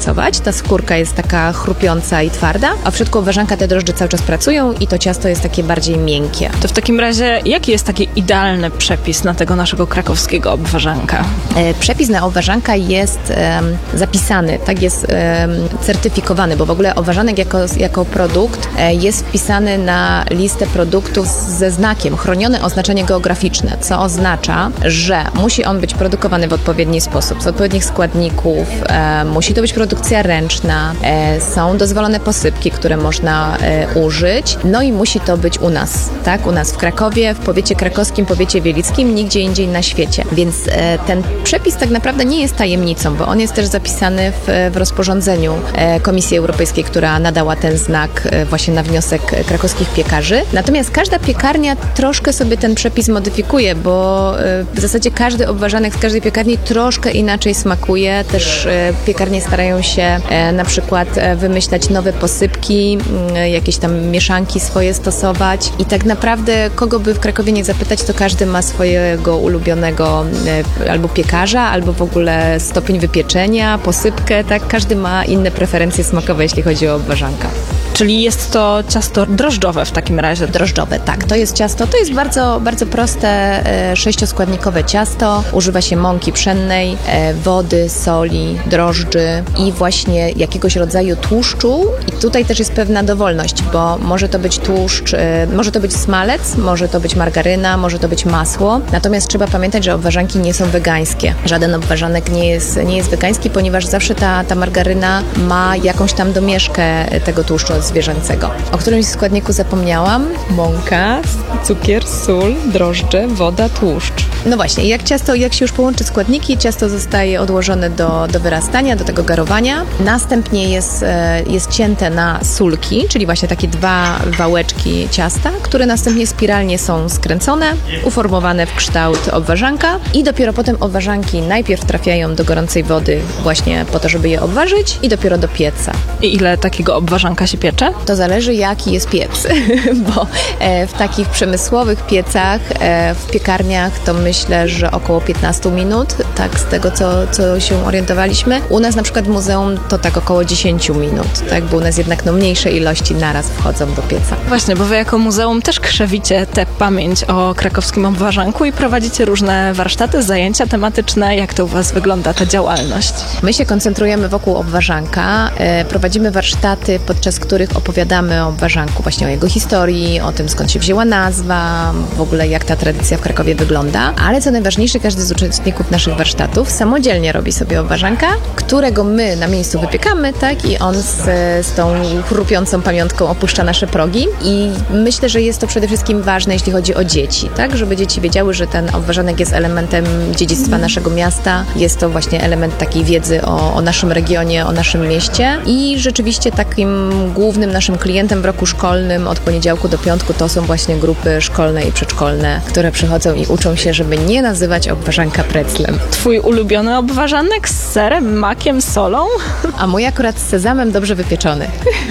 pracować. Ta skórka jest taka chrupiąca i twarda, a w środku obwarzanka te drożdże cały czas pracują i to ciasto jest takie bardziej miękkie. To w takim razie jaki jest taki idealny przepis na tego naszego krakowskiego obwarzanka? Przepis na obwarzanka jest zapisany, tak jest certyfikowany, bo w ogóle obwarzanek jako produkt jest wpisany na listę produktów ze znakiem, chronione oznaczenie geograficzne, co oznacza, że musi on być produkowany w odpowiedni sposób, z odpowiednich składników, musi to być produkcja ręczna, są dozwolone posypki, które można użyć, no i musi to być u nas, tak? U nas w Krakowie, w powiecie krakowskim, powiecie wielickim, nigdzie indziej na świecie. Więc ten przepis tak naprawdę nie jest tajemnicą, bo on jest też zapisany w rozporządzeniu Komisji Europejskiej, która nadała ten znak właśnie na wniosek krakowskich piekarzy. Natomiast każda piekarnia troszkę sobie ten przepis modyfikuje, bo w zasadzie każdy obwarzanek z każdej piekarni troszkę inaczej smakuje. Też piekarnie starają się na przykład wymyślać nowe posypki, jakieś tam mieszanki swoje stosować i tak naprawdę kogo by w Krakowie nie zapytać, to każdy ma swojego ulubionego albo piekarza, albo w ogóle stopień wypieczenia, posypkę, tak? Każdy ma inne preferencje smakowe, jeśli chodzi o obwarzanka. Czyli jest to ciasto drożdżowe w takim razie? Drożdżowe, tak. To jest ciasto, to jest bardzo, bardzo proste, 6-składnikowe ciasto. Używa się mąki pszennej, wody, soli, drożdży i właśnie jakiegoś rodzaju tłuszczu. I tutaj też jest pewna dowolność, bo może to być tłuszcz, może to być smalec, może to być margaryna, może to być masło. Natomiast trzeba pamiętać, że obwarzanki nie są wegańskie. Żaden obwarzanek nie jest wegański, ponieważ zawsze ta margaryna ma jakąś tam domieszkę tego tłuszczu zwierzęcego. O którymś składniku zapomniałam. Mąka, cukier, sól, drożdże, woda, tłuszcz. No właśnie, jak się już połączy składniki, ciasto zostaje odłożone do wyrastania, do tego garowania. Następnie jest cięte na sulki, czyli właśnie takie 2 wałeczki ciasta, które następnie spiralnie są skręcone, uformowane w kształt obwarzanka i dopiero potem obwarzanki najpierw trafiają do gorącej wody właśnie po to, żeby je obważyć i dopiero do pieca. I ile takiego obwarzanka się piecze? To zależy, jaki jest piec, bo w takich przemysłowych piecach, w piekarniach to myślę, że około 15 minut, tak z tego, co się orientowaliśmy. U nas na przykład w muzeum to tak około 10 minut, tak, bo u nas jednak mniejsze ilości naraz wchodzą do pieca. Właśnie, bo wy jako muzeum też krzewicie tę pamięć o krakowskim obwarzanku i prowadzicie różne warsztaty, zajęcia tematyczne. Jak to u was wygląda ta działalność? My się koncentrujemy wokół obwarzanka, prowadzimy warsztaty, podczas których opowiadamy o obwarzanku, właśnie o jego historii, o tym, skąd się wzięła nazwa, w ogóle jak ta tradycja w Krakowie wygląda. Ale co najważniejsze, każdy z uczestników naszych warsztatów samodzielnie robi sobie obwarzanka, którego my na miejscu wypiekamy, tak? I on z tą chrupiącą pamiątką opuszcza nasze progi. I myślę, że jest to przede wszystkim ważne, jeśli chodzi o dzieci, tak? Żeby dzieci wiedziały, że ten obwarzanek jest elementem dziedzictwa naszego miasta. Jest to właśnie element takiej wiedzy o naszym regionie, o naszym mieście. I rzeczywiście takim głównym naszym klientem w roku szkolnym od poniedziałku do piątku to są właśnie grupy szkolne i przedszkolne, które przychodzą i uczą się, żeby nie nazywać obwarzanka preclem. Twój ulubiony obwarzanek z serem, makiem, solą? A mój akurat z sezamem dobrze wypieczony.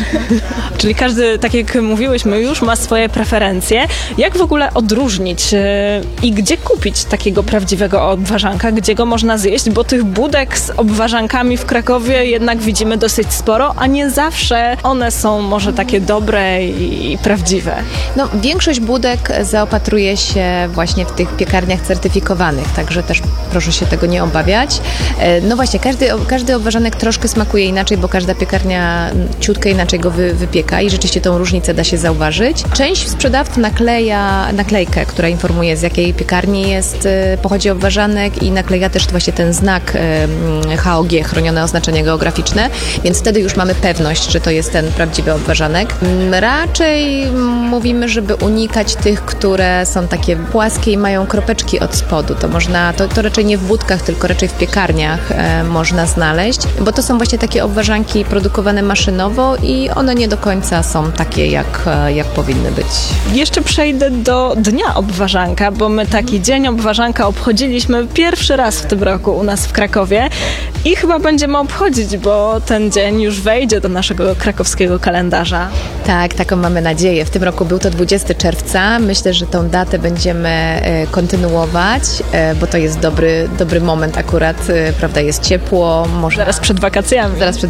Czyli każdy, tak jak mówiłyśmy, już ma swoje preferencje. Jak w ogóle odróżnić i gdzie kupić takiego prawdziwego obwarzanka? Gdzie go można zjeść? Bo tych budek z obwarzankami w Krakowie jednak widzimy dosyć sporo, a nie zawsze one są może takie dobre i prawdziwe. No, większość budek zaopatruje się właśnie w tych piekarniach certyfikowanych, także też proszę się tego nie obawiać. No właśnie, każdy obwarzanek troszkę smakuje inaczej, bo każda piekarnia ciutkę inaczej go wypieka i rzeczywiście tą różnicę da się zauważyć. Część sprzedawców nakleja naklejkę, która informuje, z jakiej piekarni pochodzi obwarzanek i nakleja też właśnie ten znak HOG, chronione oznaczenie geograficzne, więc wtedy już mamy pewność, że to jest ten prawdziwy obwarzanek. Raczej mówimy, żeby unikać tych, które są takie płaskie i mają kropeczki od spodu. To raczej nie w budkach, tylko raczej w piekarniach można znaleźć, bo to są właśnie takie obwarzanki produkowane maszynowo i one nie do końca są takie, jak powinny być. Jeszcze przejdę do Dnia Obwarzanka, bo my taki Dzień Obwarzanka obchodziliśmy pierwszy raz w tym roku u nas w Krakowie i chyba będziemy obchodzić, bo ten dzień już wejdzie do naszego krakowskiego kalendarza. Tak, taką mamy nadzieję. W tym roku był to 20 czerwca. Myślę, że tą datę będziemy kontynuować, bo to jest dobry moment akurat, prawda, jest ciepło. Zaraz przed wakacjami.